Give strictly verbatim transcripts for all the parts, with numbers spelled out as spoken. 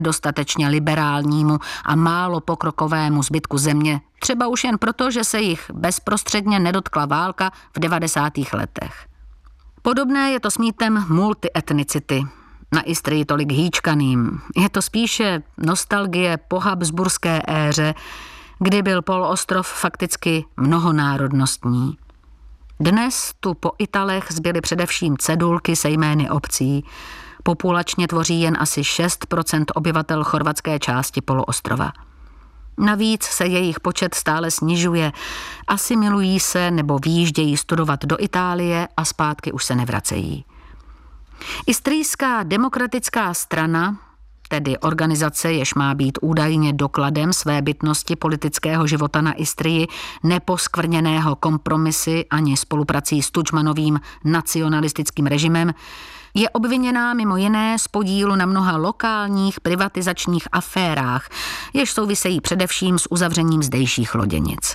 dostatečně liberálnímu a málo pokrokovému zbytku země, třeba už jen proto, že se jich bezprostředně nedotkla válka v devadesátých letech. Podobné je to s mýtem multietnicity, na Istrii tolik hýčkaným. Je to spíše nostalgie po habsburské éře, kdy byl poloostrov fakticky mnohonárodnostní. Dnes tu po Italech zbyly především cedulky se jmény obcí. Populačně tvoří jen asi šest procent obyvatel chorvatské části poloostrova. Navíc se jejich počet stále snižuje, asimilují se nebo výjíždějí studovat do Itálie a zpátky už se nevracejí. Istrijská demokratická strana, tedy organizace, jež má být údajně dokladem své bytnosti politického života na Istrii, neposkvrněného kompromisy ani spoluprací s Tudžmanovým nacionalistickým režimem, je obviněná mimo jiné z podílu na mnoha lokálních privatizačních aférách, jež souvisejí především s uzavřením zdejších loděnic.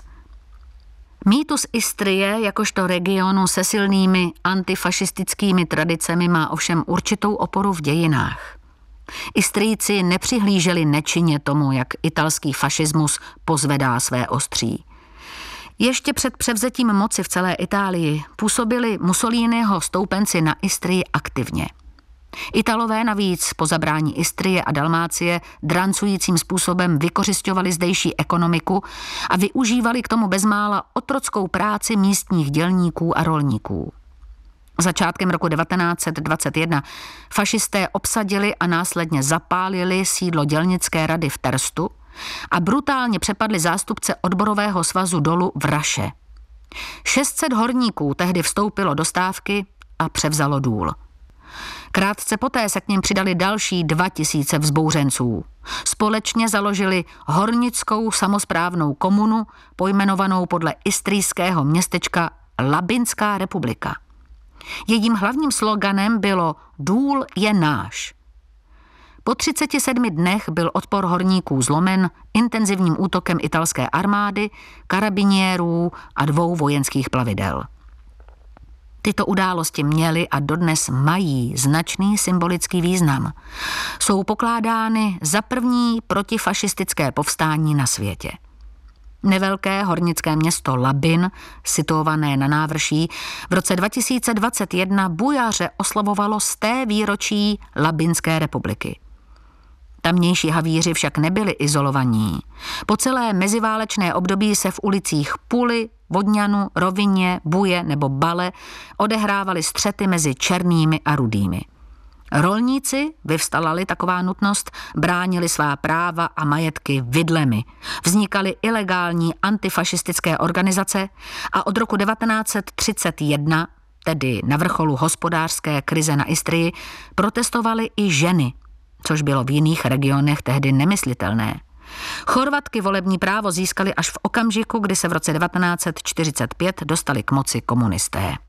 Mýtus Istrie jakožto regionu se silnými antifašistickými tradicemi má ovšem určitou oporu v dějinách. Istrijci nepřihlíželi nečinně tomu, jak italský fašismus pozvedá své ostří. Ještě před převzetím moci v celé Itálii působili Mussoliniho stoupenci na Istrii aktivně. Italové navíc po zabrání Istrie a Dalmácie drancujícím způsobem vykořisťovali zdejší ekonomiku a využívali k tomu bezmála otrockou práci místních dělníků a rolníků. Začátkem roku devatenáct set dvacet jedna fašisté obsadili a následně zapálili sídlo dělnické rady v Terstu a brutálně přepadli zástupce odborového svazu dolu v Raše. šest set horníků tehdy vstoupilo do stávky a převzalo důl. Krátce poté se k nim přidali další dva tisíce vzbouřenců. Společně založili hornickou samosprávnou komunu, pojmenovanou podle istrijského městečka Labinská republika. Jejím hlavním sloganem bylo Důl je náš. Po třiceti sedmi dnech byl odpor horníků zlomen intenzivním útokem italské armády, karabiniérů a dvou vojenských plavidel. Tyto události měly a dodnes mají značný symbolický význam. Jsou pokládány za první protifašistické povstání na světě. Nevelké hornické město Labin, situované na návrší, v roce dva tisíce dvacet jedna bujaře oslavovalo sté výročí Labinské republiky. Tamnější havíři však nebyli izolovaní. Po celé meziválečné období se v ulicích Puli, Vodňanu, Rovině, Buje nebo Bale odehrávaly střety mezi černými a rudými. Rolníci, vyvstala-li taková nutnost, bránili svá práva a majetky vidlemi. Vznikaly ilegální antifašistické organizace a od roku devatenáct set třicet jedna, tedy na vrcholu hospodářské krize na Istrii, protestovaly i ženy, což bylo v jiných regionech tehdy nemyslitelné. Chorvatky volební právo získali až v okamžiku, kdy se v roce devatenáct set čtyřicet pět dostali k moci komunisté.